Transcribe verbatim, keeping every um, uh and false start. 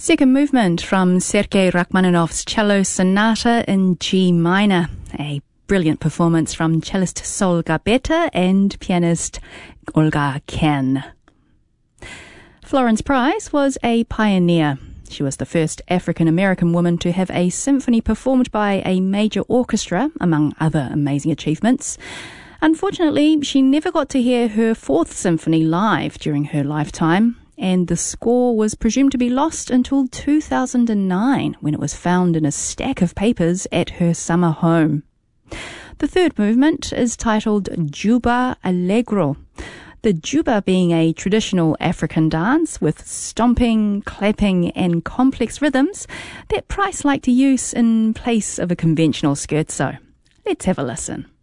Second movement from Sergei Rachmaninoff's Cello Sonata in G minor. A brilliant performance from cellist Sol Gabetta and pianist Olga Kern. Florence Price was a pioneer. She was the first African-American woman to have a symphony performed by a major orchestra, among other amazing achievements. Unfortunately, she never got to hear her fourth symphony live during her lifetime, and the score was presumed to be lost until two thousand nine, when it was found in a stack of papers at her summer home. The third movement is titled Juba Allegro. The juba being a traditional African dance with stomping, clapping and complex rhythms that Price liked to use in place of a conventional scherzo. Let's have a listen.